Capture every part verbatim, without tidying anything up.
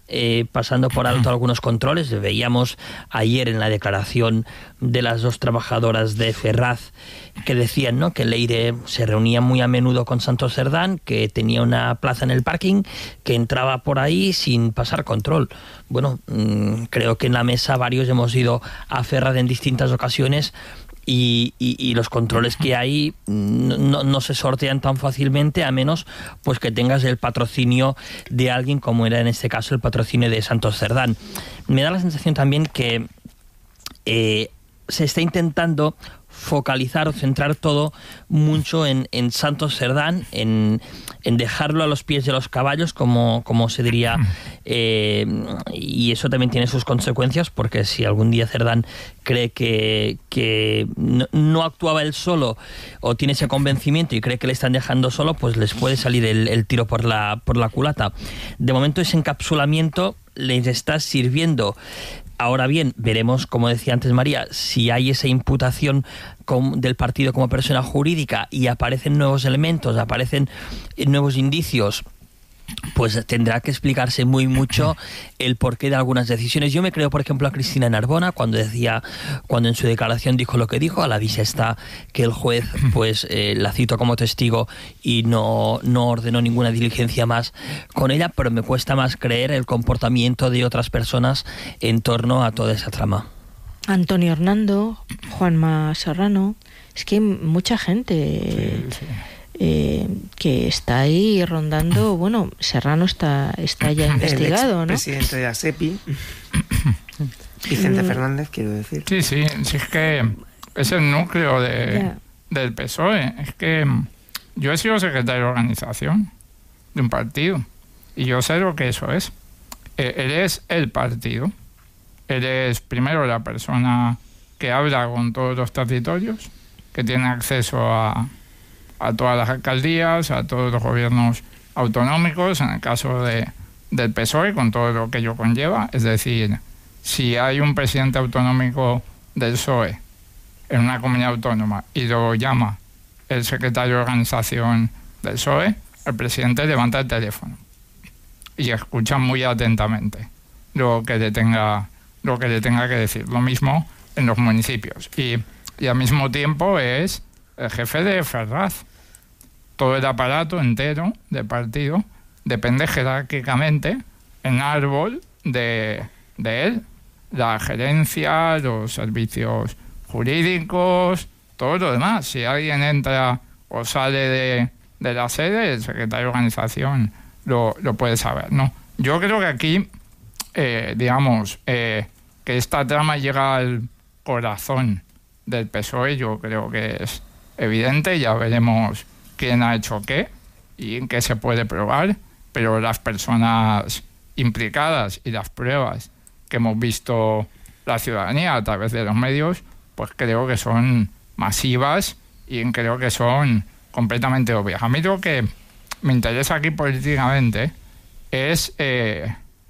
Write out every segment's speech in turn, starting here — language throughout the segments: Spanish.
eh, pasando por alto algunos controles. Veíamos ayer en la declaración de las dos trabajadoras de Ferraz que decían, ¿no?, que Leire se reunía muy a menudo con Santos Cerdán, que tenía una plaza en el parking, que entraba por ahí sin pasar control. Bueno, mmm, creo que en la mesa varios hemos ido a Ferraz en distintas ocasiones. Y, y, y los controles que hay no, no se sortean tan fácilmente, a menos pues que tengas el patrocinio de alguien, como era en este caso el patrocinio de Santos Cerdán. Me da la sensación también que eh, se está intentando focalizar o centrar todo mucho en, en Santos Cerdán, en, en dejarlo a los pies de los caballos, como, como se diría, eh, y eso también tiene sus consecuencias, porque si algún día Cerdán cree que, que no, no actuaba él solo o tiene ese convencimiento y cree que le están dejando solo, pues les puede salir el, el tiro por la, por la culata. De momento ese encapsulamiento les está sirviendo. Ahora bien, veremos, como decía antes María, si hay esa imputación con, del partido como persona jurídica y aparecen nuevos elementos, aparecen nuevos indicios, pues tendrá que explicarse muy mucho el porqué de algunas decisiones. Yo me creo, por ejemplo, a Cristina Narbona cuando decía, cuando en su declaración dijo lo que dijo. A la vista está que el juez pues eh, la citó como testigo y no, no ordenó ninguna diligencia más con ella, pero me cuesta más creer el comportamiento de otras personas en torno a toda esa trama. Antonio Hernando, Juanma Serrano, es que hay mucha gente... Sí, sí. Eh, que está ahí rondando. Bueno, Serrano está está ya investigado, el ¿no? Presidente de la SEPI, Vicente Fernández, quiero decir. Sí, sí, sí, es que es el núcleo de, yeah. del P S O E. Es que yo he sido secretario de organización de un partido y yo sé lo que eso es. Eh, él es el partido. Él es primero la persona que habla con todos los territorios, que tiene acceso a a todas las alcaldías, a todos los gobiernos autonómicos, en el caso de, del P S O E, con todo lo que ello conlleva. Es decir, si hay un presidente autonómico del P S O E en una comunidad autónoma y lo llama el secretario de organización del P S O E, el presidente levanta el teléfono y escucha muy atentamente lo que le tenga, lo que le tenga que decir. Lo mismo en los municipios. Y, y al mismo tiempo es el jefe de Ferraz. Todo el aparato entero del partido depende jerárquicamente en árbol de, de él. La gerencia, los servicios jurídicos, todo lo demás. Si alguien entra o sale de, de la sede, el secretario de organización lo, lo puede saber, ¿no? Yo creo que aquí, eh, digamos, eh, que esta trama llega al corazón del P S O E, yo creo que es evidente. Ya veremos quién ha hecho qué y en qué se puede probar, pero las personas implicadas y las pruebas que hemos visto la ciudadanía a través de los medios, pues creo que son masivas y creo que son completamente obvias. A mí lo que me interesa aquí políticamente es eh,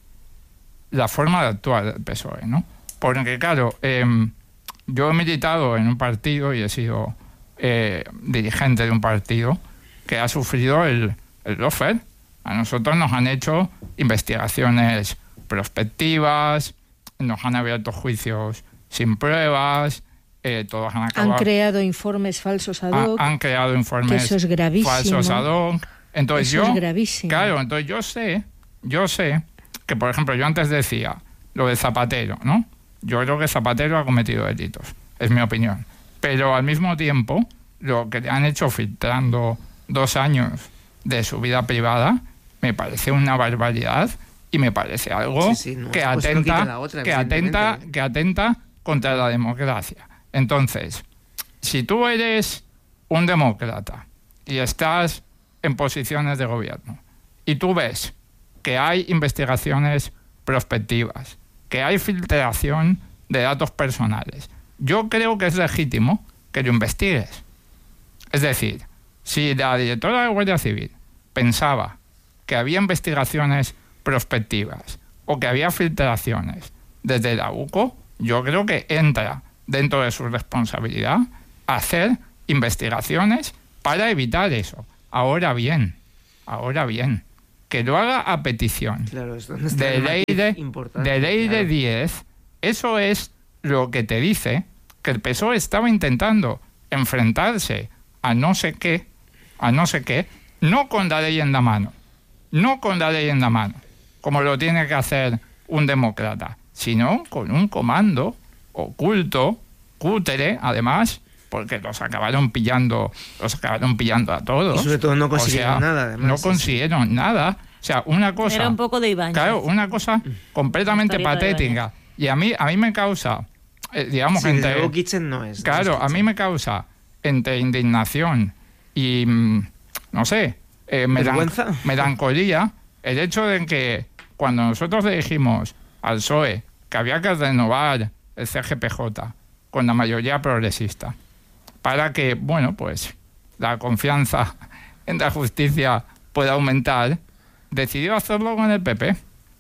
la forma de actuar del P S O E, ¿no? Porque claro, eh, yo he militado en un partido y he sido eh, dirigente de un partido que ha sufrido el, el lawfare. A nosotros nos han hecho investigaciones prospectivas, nos han abierto juicios sin pruebas, eh, todos han acabado... Han creado informes falsos ad hoc. Han, han creado informes eso es gravísimo. falsos ad hoc. Entonces eso yo, es gravísimo. Claro, entonces yo sé, yo sé que, por ejemplo, yo antes decía lo de Zapatero, ¿no? Yo creo que Zapatero ha cometido delitos, es mi opinión. Pero al mismo tiempo, lo que le han hecho filtrando dos años de su vida privada me parece una barbaridad y me parece algo sí, sí, no, que, pues atenta, la otra, que, atenta, que atenta contra la democracia. Entonces, si tú eres un demócrata y estás en posiciones de gobierno y tú ves que hay investigaciones prospectivas, que hay filtración de datos personales, yo creo que es legítimo que lo investigues. Es decir, si la directora de Guardia Civil pensaba que había investigaciones prospectivas o que había filtraciones desde la U C O, yo creo que entra dentro de su responsabilidad hacer investigaciones para evitar eso. Ahora bien, ahora bien, que lo haga a petición. Claro, es donde está de el ley matiz de, importante, de ley claro. de diez, eso es lo que te dice que el P S O E estaba intentando enfrentarse a no sé qué, a no sé qué, no con la ley en la mano, no con la ley en la mano, como lo tiene que hacer un demócrata, sino con un comando oculto, cútere, además, porque los acabaron pillando, los acabaron pillando a todos. Y sobre todo no consiguieron O sea, nada, además. No consiguieron nada. O sea, una cosa... Era un poco de Ibáñez. Claro, una cosa completamente Historieta de patética. Y a mí, a mí me causa, eh, digamos, Sí, desde entre... luego Kitchen no es. Claro, no es a mí me causa entre indignación y, mm, no sé, eh, melan- ¿Vergüenza? melancolía el hecho de que cuando nosotros le dijimos al P S O E que había que renovar el C G P J con la mayoría progresista para que, bueno, pues la confianza en la justicia pueda aumentar, decidió hacerlo con el P P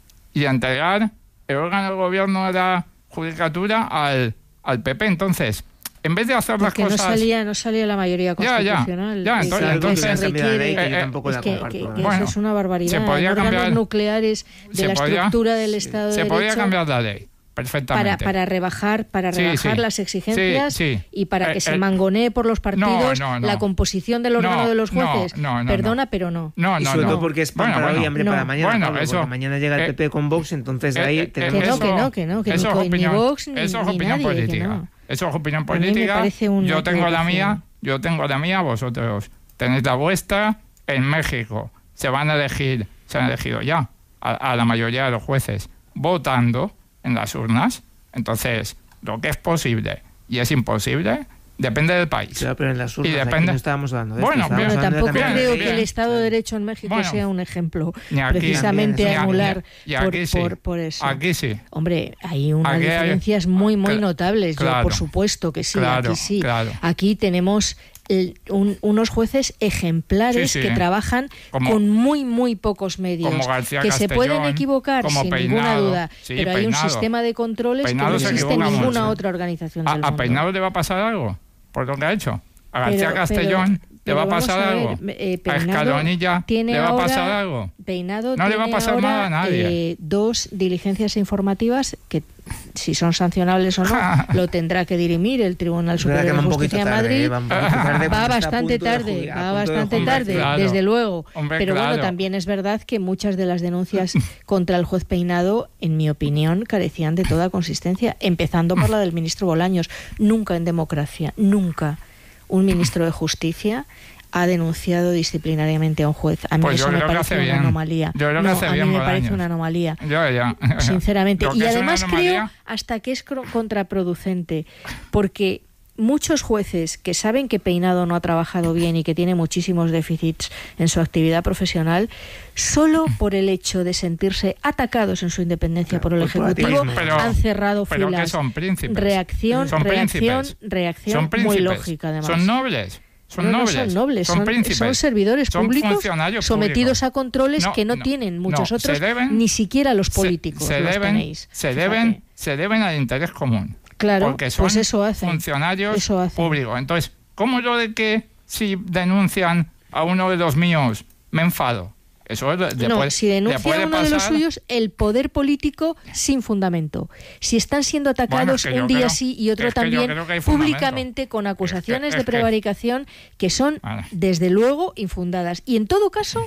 y entregar el órgano del gobierno de la judicatura al, al P P. Entonces, en vez de hacer Porque las no cosas... salía, no salía la mayoría Ya, ya, constitucional. ya, que- entonces- que entonces- se han cambiado la ley, que requiere- yo eh, tampoco es la que, comparto. que- que ¿eh? Bueno, eso es una barbaridad. se podía Órganos cambiar- nucleares de se la podía- estructura del Estado de Se podía Derecho cambiar la ley, para, perfectamente. para rebajar, para Sí, rebajar sí. las exigencias Sí, sí. y para que Eh, se eh, mangonee por los partidos no, no. la composición del órgano No, de los no, jueces. no, no, Perdona, no. pero no. No, Y no, sobre no. todo porque es pan Bueno, para hoy, bueno. hambre No. para mañana. Bueno, Pablo, eso- porque mañana llega el eh, P P con Vox, entonces Eh, ahí eh, tenemos... Que no, eso- que no, que no, que ni eso es co- ni opinión- Vox ni- eso es ni opinión nadie, que política. no. Eso es opinión A mí me política. parece una Yo tengo la equivocación. mía, yo tengo la mía, vosotros tenéis la vuestra. En México se van a elegir, se han elegido ya a, a la mayoría de los jueces votando en las urnas. Entonces, lo que es posible y es imposible depende del país. Claro, pero en las urnas Y aquí depende- no estábamos hablando de Bueno, esto, estábamos bien. Bueno, hablando de tampoco cambiar la creo ley. que el bien. Estado de Derecho en México Bueno, sea un ejemplo ni aquí- precisamente ni a aquí- emular y por, aquí sí. por, por eso. Aquí sí. Hombre, hay unas Aquí hay- diferencias muy, muy Cla- notables. Yo, claro. por supuesto que sí, Claro, aquí sí. claro. Aquí tenemos el- un- unos jueces ejemplares Sí, sí. que trabajan Como- con muy, muy pocos medios. como García que se Castellón, pueden equivocar como sin ninguna Peinado. duda. Sí, pero hay un Peinado. sistema de controles Peinado que no se existe en equivoca ninguna mucho. otra organización ¿A, del a mundo. Peinado le va a pasar algo por lo que ha hecho? ¿A García Pero- Castellón pero- le pero va a vamos pasar a ver, algo? eh, ¿A Peinado Escalonilla tiene le va a ahora- pasar algo? Peinado No le va a tiene pasar ahora, nada a nadie. eh, dos diligencias informativas que, si son sancionables o no, lo tendrá que dirimir el Tribunal Es verdad Superior que de va un poquito Justicia de tarde, Madrid. eh, va un poquito tarde, porque Va está a bastante punto de tarde, jubilar, a va punto de bastante jubilar. tarde, Claro. desde luego. Hombre, Pero bueno, claro. también es verdad que muchas de las denuncias contra el juez Peinado, en mi opinión, carecían de toda consistencia, empezando por la del ministro Bolaños. Nunca en democracia, nunca un ministro de Justicia ha denunciado disciplinariamente a un juez. A mí Pues eso yo me creo que parece hace una bien. anomalía. Yo creo que No, hace a mí bien me parece Bolaños. una anomalía. Ya, ya. Sinceramente. Lo que Y es una además creo anomalía- hasta que es cro- contraproducente, porque muchos jueces que saben que Peinado no ha trabajado bien y que tiene muchísimos déficits en su actividad profesional, solo por el hecho de sentirse atacados en su independencia por el Ejecutivo, Pero- han cerrado pero que filas. son príncipes. Reacción, Son reacción, príncipes. reacción Son muy príncipes. lógica, además. Son nobles. Son no, no nobles. son nobles, son, príncipes. son servidores Son públicos funcionarios sometidos públicos. a controles No, que no, no, tienen no, muchos se otros, deben- ni siquiera los Se- políticos se, los deben, tenéis. se Fíjate. deben, se deben al interés común. Claro, porque son pues eso hacen. funcionarios Eso hacen. públicos. Entonces, ¿cómo lo de que si denuncian a uno de los míos me enfado? Eso le, le no, puede, si le denuncia puede a uno de los pasar- suyos, el poder político sin fundamento. Si están siendo atacados Bueno, es que yo un día creo- sí y otro es que yo también, creo que hay fundamento. públicamente con acusaciones Es que- de es que- prevaricación que son, Vale. desde luego, infundadas. Y en todo caso,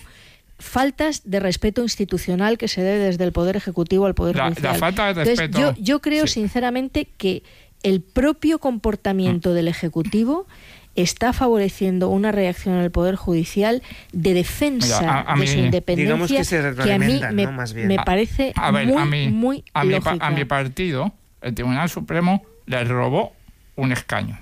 faltas de respeto institucional que se debe desde el Poder Ejecutivo al Poder La- la Judicial. falta de Entonces, respeto- yo, yo creo sí. sinceramente que el propio comportamiento del Ejecutivo está favoreciendo una reacción en el Poder Judicial de defensa Mira, a- a de mí- su digamos independencia que se a mí retroalimentan, me, ¿no? Más bien. me A- parece a ver, muy, a mí, muy a mi, lógica. pa- a mi partido, el Tribunal Supremo le robó un escaño,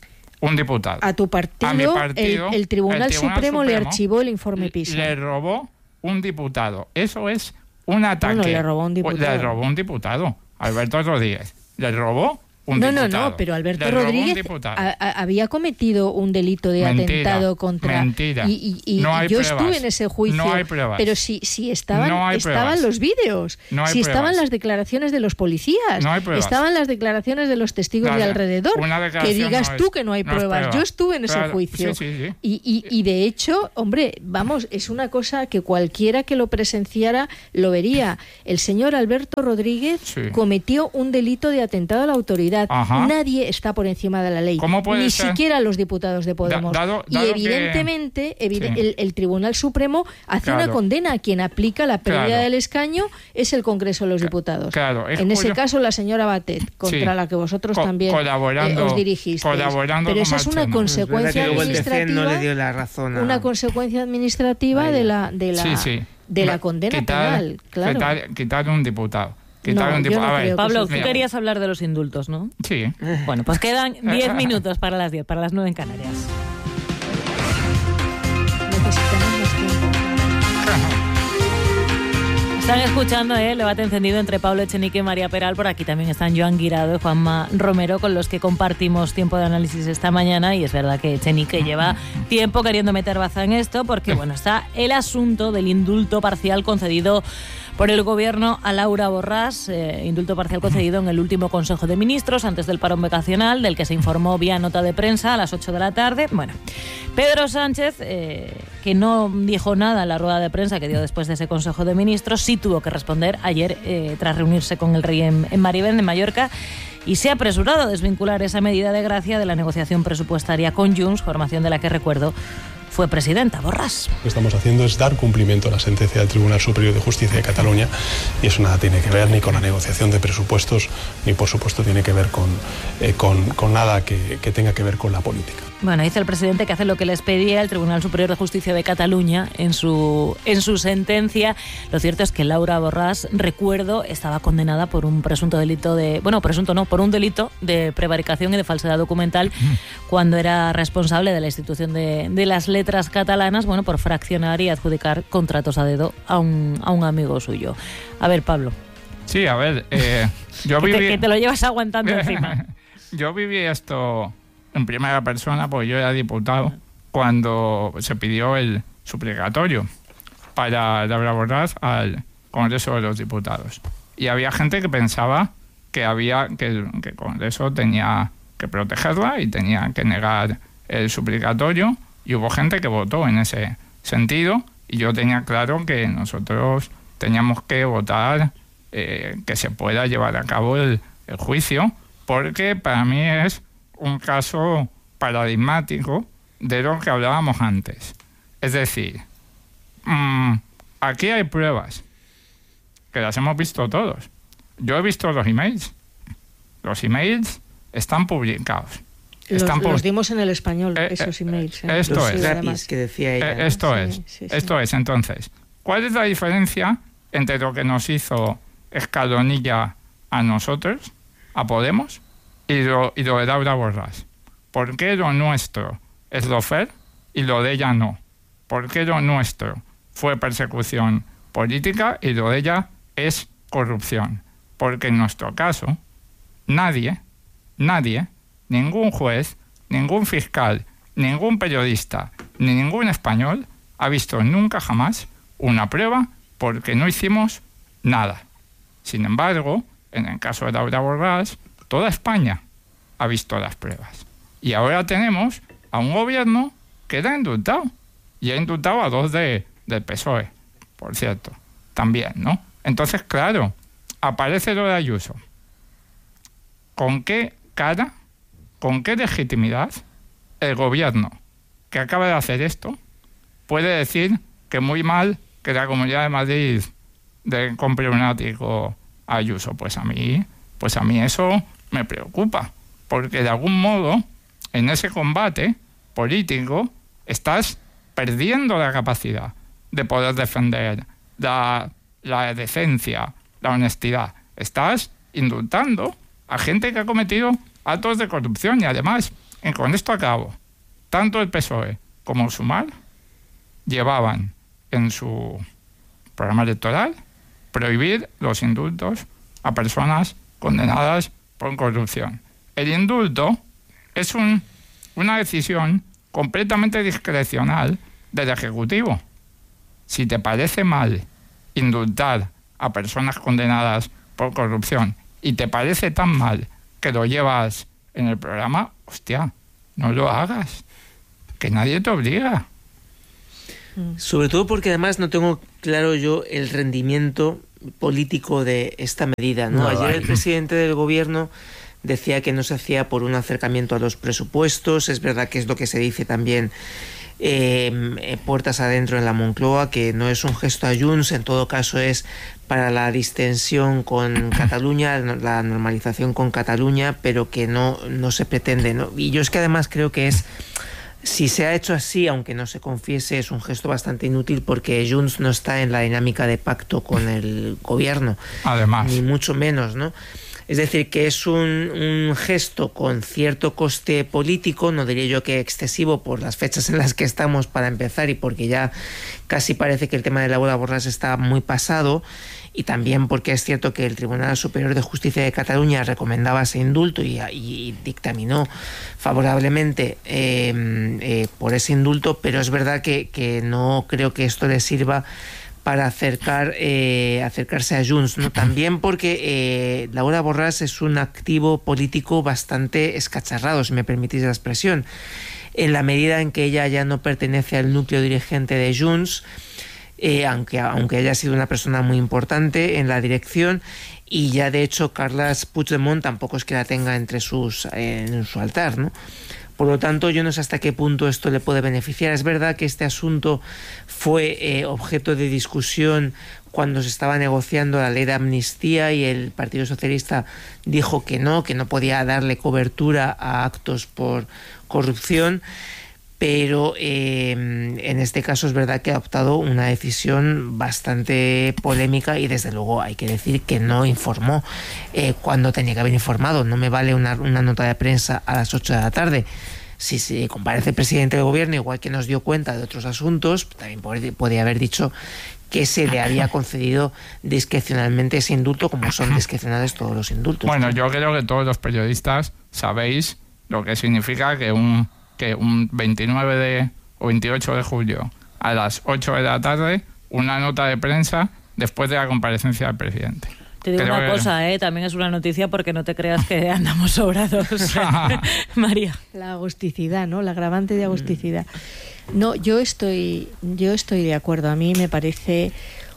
un diputado. A tu partido, A mi partido, el, el Tribunal, el Tribunal Supremo, le Supremo archivó el informe le- PISA. Le robó un diputado. Eso es un ataque. Bueno, le robó un Pues diputado. Le robó un diputado, Alberto Rodríguez. Le robó un no, diputado. No, no, pero Alberto Le robó un Rodríguez diputado. a, a, había cometido un delito de mentira, atentado contra... Mentira. Y, y, y no hay yo pruebas. estuve en ese juicio. No hay pruebas. Pero si, si estaban, no estaban los vídeos, no hay si pruebas. estaban las declaraciones de los policías, no hay pruebas. estaban las declaraciones de los testigos Nada, de alrededor. que digas no tú es, que no hay no pruebas. prueba. Yo estuve en claro, ese juicio. Sí, sí, sí. Y, y, y de hecho, hombre, vamos, es una cosa que cualquiera que lo presenciara lo vería. El señor Alberto Rodríguez sí. cometió un delito de atentado a la autoridad. Ajá. Nadie está por encima de la ley. ¿Cómo puede Ni ser? siquiera los diputados de Podemos. Da, dado, dado y evidentemente que... evidente, sí. el, el Tribunal Supremo hace claro. una condena. Quien aplica la pérdida claro. del escaño es el Congreso de los Diputados. Claro, en ese caso, la señora Batet, contra sí. la que vosotros Co también colaborando, eh, os dirigisteis. Colaborando Pero esa es una consecuencia es administrativa. No le dio la razón a... Una consecuencia administrativa de la de la sí, sí. de la condena quitar, penal, claro. Quitar, quitar un diputado. Quitar no, un diputado. No a ver, Pablo, tú mira. querías hablar de los indultos, ¿no? Sí. Bueno, pues quedan diez minutos para las diez, para las nueve en Canarias. Necesitamos más tiempo. Están escuchando ¿eh? el debate encendido entre Pablo Echenique y María Peral. Por aquí también están Joan Guirado y Juanma Romero, con los que compartimos tiempo de análisis esta mañana. Y es verdad que Echenique lleva tiempo queriendo meter baza en esto, porque bueno, está el asunto del indulto parcial concedido por el Gobierno a Laura Borràs, eh, indulto parcial concedido en el último Consejo de Ministros antes del parón vacacional, del que se informó vía nota de prensa a las ocho de la tarde. Bueno, Pedro Sánchez, eh, que no dijo nada en la rueda de prensa que dio después de ese Consejo de Ministros, sí tuvo que responder ayer eh, tras reunirse con el rey en, en Marivén, en Mallorca, y se ha apresurado a desvincular esa medida de gracia de la negociación presupuestaria con Junts, formación de la que, recuerdo, fue presidenta Borràs. Lo que estamos haciendo es dar cumplimiento a la sentencia del Tribunal Superior de Justicia de Cataluña, y eso nada tiene que ver ni con la negociación de presupuestos, ni por supuesto tiene que ver con, eh, con, con nada que, que tenga que ver con la política. Bueno, dice el presidente que hace lo que les pedía el Tribunal Superior de Justicia de Cataluña en su, en su sentencia. Lo cierto es que Laura Borràs, recuerdo, estaba condenada por un presunto delito de... Bueno, presunto no, por un delito de prevaricación y de falsedad documental mm. cuando era responsable de la institución de, de las letras catalanas, bueno, por fraccionar y adjudicar contratos a dedo a un, a un amigo suyo. A ver, Pablo. Sí, a ver, eh, yo que, viví... te, que te lo llevas aguantando encima. Yo viví esto en primera persona, porque yo era diputado cuando se pidió el suplicatorio para Laura Borràs al Congreso de los Diputados. Y había gente que pensaba que había que el, que el Congreso tenía que protegerla y tenía que negar el suplicatorio, y hubo gente que votó en ese sentido, y yo tenía claro que nosotros teníamos que votar eh, que se pueda llevar a cabo el, el juicio, porque para mí es un caso paradigmático de lo que hablábamos antes. Es decir, mmm, aquí hay pruebas, que las hemos visto todos. Yo he visto los emails. Los emails están publicados. Los, están los dimos en El Español, eh, esos emails. Eh, esto los es. Además, que decía ella, eh, esto ¿no? es. Sí, sí, esto sí. es. Entonces, ¿cuál es la diferencia entre lo que nos hizo Escalonilla a nosotros, a Podemos, y lo, y lo de Laura Borràs? ¿Por qué lo nuestro es lo fair y lo de ella no? ¿Por qué lo nuestro fue persecución política y lo de ella es corrupción? Porque en nuestro caso, nadie, nadie, ningún juez, ningún fiscal, ningún periodista, ni ningún español ha visto nunca jamás una prueba, porque no hicimos nada. Sin embargo, en el caso de Laura Borràs, toda España ha visto las pruebas. Y ahora tenemos a un gobierno que la ha indultado. Y ha indultado a dos de, del P S O E, por cierto, también, ¿no? Entonces, claro, aparece lo de Ayuso. ¿Con qué cara, con qué legitimidad el gobierno que acaba de hacer esto puede decir que muy mal que la Comunidad de Madrid de compre un ático a Ayuso? Pues a mí, pues a mí eso me preocupa, porque de algún modo en ese combate político estás perdiendo la capacidad de poder defender la, la decencia, la honestidad. Estás indultando a gente que ha cometido actos de corrupción, y además, y con esto acabo, tanto el P S O E como Sumar llevaban en su programa electoral prohibir los indultos a personas condenadas por corrupción. el indulto es un, una decisión completamente discrecional del Ejecutivo. Si te parece mal indultar a personas condenadas por corrupción y te parece tan mal que lo llevas en el programa, hostia, no lo hagas, que nadie te obliga. Sobre todo porque además no tengo claro yo el rendimiento político de esta medida, ¿no? No, Ayer vale. el presidente del gobierno decía que no se hacía por un acercamiento a los presupuestos. Es verdad que es lo que se dice también eh, puertas adentro en la Moncloa, que no es un gesto a Junts, en todo caso es para la distensión con Cataluña, la normalización con Cataluña, pero que no, no se pretende, ¿no? Y yo es que además creo que es... Si se ha hecho así, aunque no se confiese, es un gesto bastante inútil porque Junts no está en la dinámica de pacto con el gobierno. Además. Ni mucho menos, ¿no? Es decir, que es un, un gesto con cierto coste político, no diría yo que excesivo por las fechas en las que estamos para empezar y porque ya casi parece que el tema de Laura Borràs está muy pasado, y también porque es cierto que el Tribunal Superior de Justicia de Cataluña recomendaba ese indulto y, y dictaminó favorablemente eh, eh, por ese indulto, pero es verdad que, que no creo que esto le sirva para acercar eh, acercarse a Junts, ¿no? También porque eh, Laura Borràs es un activo político bastante escacharrado, si me permitís la expresión, en la medida en que ella ya no pertenece al núcleo dirigente de Junts, eh, aunque, aunque haya sido una persona muy importante en la dirección, y ya de hecho Carles Puigdemont tampoco es que la tenga entre sus eh, en su altar, ¿no? Por lo tanto, yo no sé hasta qué punto esto le puede beneficiar. Es verdad que este asunto fue eh, objeto de discusión cuando se estaba negociando la ley de amnistía y el Partido Socialista dijo que no, que no podía darle cobertura a actos por corrupción, pero eh, en este caso es verdad que ha adoptado una decisión bastante polémica y desde luego hay que decir que no informó eh, cuando tenía que haber informado. No me vale una, una nota de prensa a las ocho de la tarde. Si se comparece el presidente del gobierno, igual que nos dio cuenta de otros asuntos, también podría haber dicho que se le había concedido discrecionalmente ese indulto, como son discrecionales todos los indultos. Bueno, yo creo que todos los periodistas sabéis lo que significa que un que un veintinueve de, o veintiocho de julio a las ocho de la tarde una nota de prensa después de la comparecencia del presidente. Te digo Creo una que... cosa, ¿eh? También es una noticia porque no te creas que andamos sobrados. María. La agusticidad, ¿no? La agravante de agusticidad. No, yo estoy, yo estoy de acuerdo. A mí me parece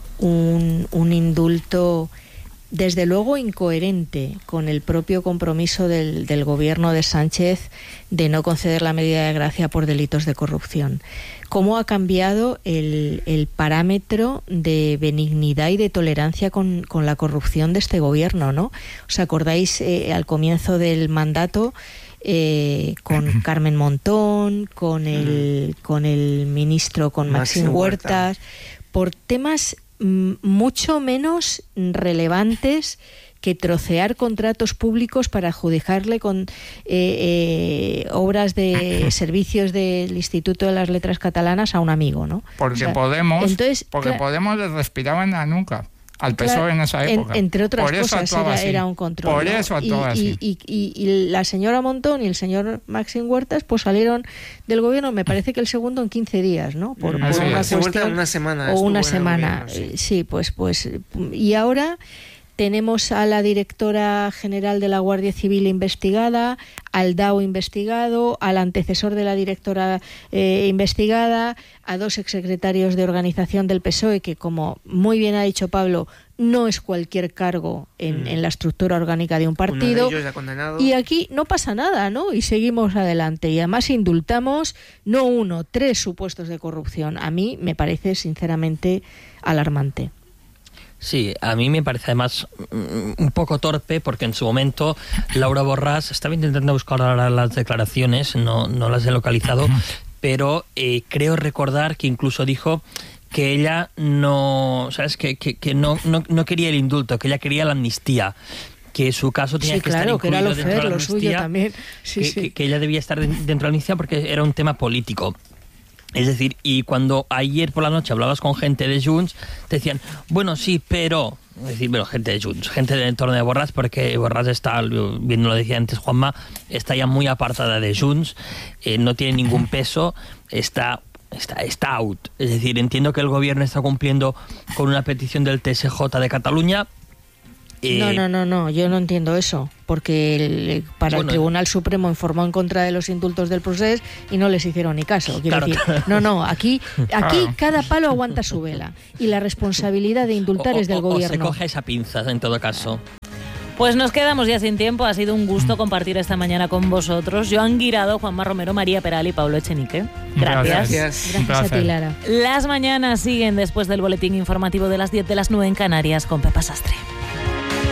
un, un indulto desde luego incoherente con el propio compromiso del, del gobierno de Sánchez de no conceder la medida de gracia por delitos de corrupción. ¿Cómo ha cambiado el, el parámetro de benignidad y de tolerancia con, con la corrupción de este gobierno, ¿no? ¿Os acordáis eh, al comienzo del mandato eh, con Carmen Montón, con el, con el ministro, con Maxim Huertas, por temas mucho menos relevantes que trocear contratos públicos para adjudicarle con eh, eh, obras de servicios del Instituto de las Letras Catalanas a un amigo, ¿no? Porque o sea, Podemos, entonces, porque claro, Podemos le respiraba en la nuca al P S O E claro, en esa época. En, entre otras Por eso cosas actuaba era, así. era un control. Por ¿no? eso actuaba y, así. Y, y, y, y la señora Montón y el señor Maxim Huertas pues salieron del gobierno, me parece que el segundo en quince días, ¿no? Por, por Así una es. cuestión, una semana. o una estuvo en el semana. gobierno, sí. sí, pues, pues. Y ahora tenemos a la directora general de la Guardia Civil investigada, al D A O investigado, al antecesor de la directora eh, investigada, a dos exsecretarios de organización del P S O E, que como muy bien ha dicho Pablo, no es cualquier cargo en, mm. en la estructura orgánica de un partido. Uno de ellos ya condenado. Y aquí no pasa nada, ¿no? Y seguimos adelante. Y además indultamos no uno, tres supuestos de corrupción. A mí me parece sinceramente alarmante. Sí, a mí me parece además un poco torpe porque en su momento Laura Borràs estaba intentando buscar ahora las declaraciones, no, no las he localizado, pero eh, creo recordar que incluso dijo que ella no, ¿sabes? Que, que, que no, no, no quería el indulto, que ella quería la amnistía, que su caso tenía sí, que claro, estar incluido que era lo dentro fair, de la lo suyo amnistía, también. Sí, que, sí. que, que ella debía estar dentro de la amnistía porque era un tema político. Es decir, y cuando ayer por la noche hablabas con gente de Junts, te decían, bueno, sí, pero... Es decir, bueno, gente de Junts, gente del entorno de Borràs, porque Borràs está, bien lo decía antes Juanma, está ya muy apartada de Junts, eh, no tiene ningún peso, está... Está, está out. Es decir, entiendo que el gobierno está cumpliendo con una petición del T S J de Cataluña. Eh, no, no, no, no, yo no entiendo eso, porque el, para bueno, el Tribunal Supremo informó en contra de los indultos del Procés y no les hicieron ni caso. Quiero claro, decir, claro. no, no, aquí, aquí cada palo aguanta su vela y la responsabilidad de indultar o, es del o, gobierno. O se coge esa pinza, en todo caso. Pues nos quedamos ya sin tiempo. Ha sido un gusto compartir esta mañana con vosotros. Joan Guirado, Juanma Romero, María Peral y Pablo Echenique. Gracias. Gracias. Gracias a ti, Lara. Las mañanas siguen después del boletín informativo de las diez de las nueve en Canarias con Pepa Sastre.